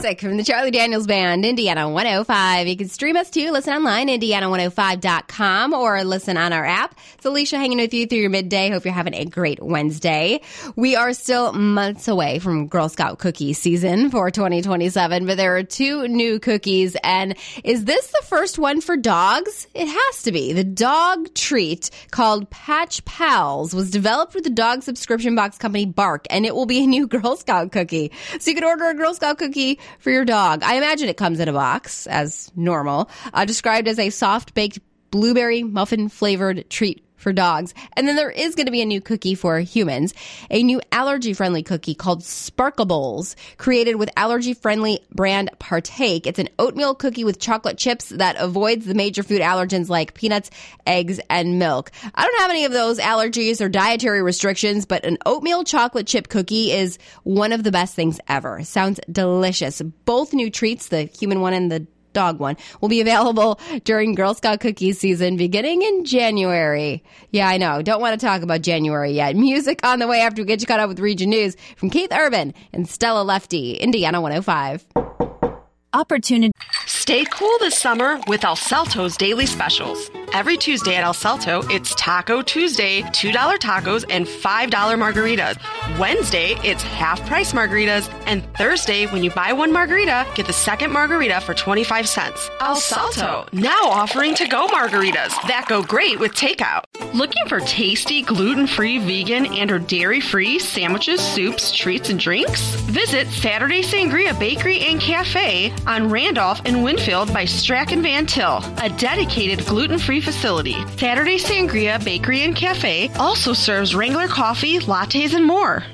classic from the Charlie Daniels Band, Indiana 105. You can stream us too. Listen online, Indiana105.com, or listen on our app. It's Alicia hanging with you through your midday. Hope you're having a great Wednesday. We are still months away from Girl Scout cookie season for 2027, but there are 2 new cookies. And is this the first one for dogs? It has to be. The dog treat called Patch Pals was developed with the dog subscription box company Bark, and it will be a new Girl Scout cookie. So you can order a Girl Scout cookie for your dog. I imagine it comes in a box, as normal, described as a soft-baked blueberry muffin-flavored treat for dogs. And then there is going to be a new cookie for humans, a new allergy-friendly cookie called Sparkables, created with allergy-friendly brand Partake. It's an oatmeal cookie with chocolate chips that avoids the major food allergens like peanuts, eggs, and milk. I don't have any of those allergies or dietary restrictions, but an oatmeal chocolate chip cookie is one of the best things ever. Sounds delicious. Both new treats, the human one and the dog one, will be available during Girl Scout cookie season beginning in January. Yeah, I know. Don't want to talk about January yet. Music on the way after we get you caught up with Region News from Keith Urban and Stella Lefty, Indiana 105. Opportunity. Stay cool this summer with El Salto's daily specials. Every Tuesday at El Salto, it's Taco Tuesday, $2 tacos and $5 margaritas. Wednesday, it's half-price margaritas. And Thursday, when you buy one margarita, get the second margarita for 25 cents. El Salto, now offering to-go margaritas that go great with takeout. Looking for tasty, gluten-free, vegan, and or dairy-free sandwiches, soups, treats, and drinks? Visit Saturday Sangria Bakery and Cafe on Randolph and Winfield by Strack and Van Til, a dedicated gluten-free facility. Saturday Sangria Bakery and Cafe also serves Wrangler coffee, lattes, and more.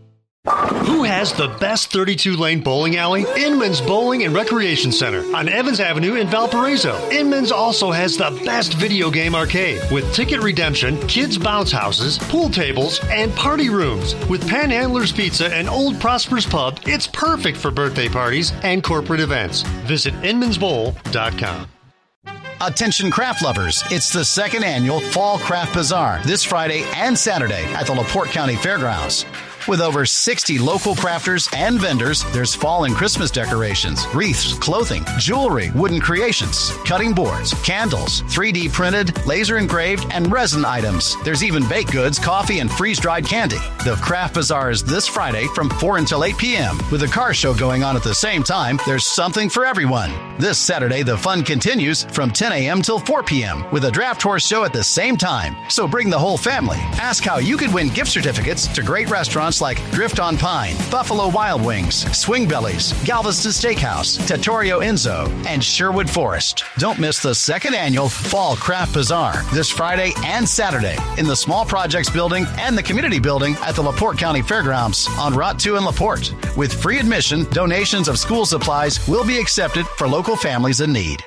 Who has the best 32-lane bowling alley? Inman's Bowling and Recreation Center on Evans Avenue in Valparaiso. Inman's also has the best video game arcade with ticket redemption, kids' bounce houses, pool tables, and party rooms. With Panhandler's Pizza and Old Prosper's Pub, it's perfect for birthday parties and corporate events. Visit inmansbowl.com. Attention craft lovers, it's the 2nd annual Fall Craft Bazaar this Friday and Saturday at the LaPorte County Fairgrounds. With over 60 local crafters and vendors, there's fall and Christmas decorations, wreaths, clothing, jewelry, wooden creations, cutting boards, candles, 3D printed, laser engraved, and resin items. There's even baked goods, coffee, and freeze-dried candy. The Craft Bazaar is this Friday from 4 until 8 p.m. With a car show going on at the same time, there's something for everyone. This Saturday, the fun continues from 10 a.m. till 4 p.m. with a draft horse show at the same time. So bring the whole family. Ask how you could win gift certificates to great restaurants like Drift on Pine, Buffalo Wild Wings, Swing Bellies, Galveston Steakhouse, Trattoria Enzo, and Sherwood Forest. Don't miss the 2nd annual Fall Craft Bazaar this Friday and Saturday in the Small Projects Building and the Community Building at the LaPorte County Fairgrounds on Route 2 in LaPorte. With free admission, donations of school supplies will be accepted for local families in need.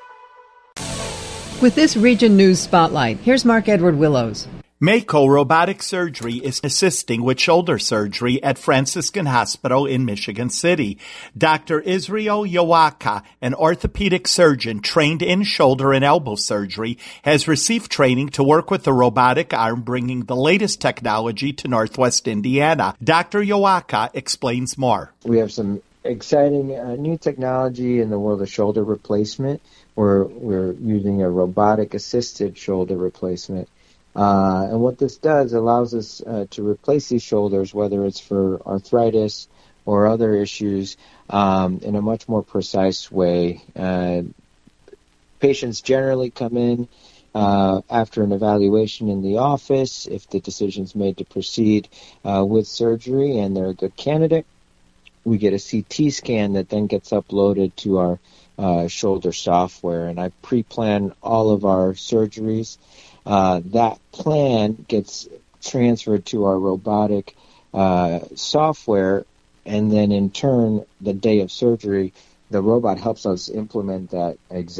With this Region News Spotlight, here's Mark Edward Willows. Mako Robotic Surgery is assisting with shoulder surgery at Franciscan Hospital in Michigan City. Dr. Israel Yawaka, an orthopedic surgeon trained in shoulder and elbow surgery, has received training to work with the robotic arm, bringing the latest technology to Northwest Indiana. Dr. Yawaka explains more. We have some exciting new technology in the world of shoulder replacement. We're using a robotic-assisted shoulder replacement. And what this does allows us to replace these shoulders, whether it's for arthritis or other issues, in a much more precise way. Patients generally come in after an evaluation in the office if the decision's made to proceed with surgery and they're a good candidate. We get a CT scan that then gets uploaded to our shoulder software, and I pre-plan all of our surgeries. That plan gets transferred to our robotic software, and then in turn, the day of surgery, the robot helps us implement that exact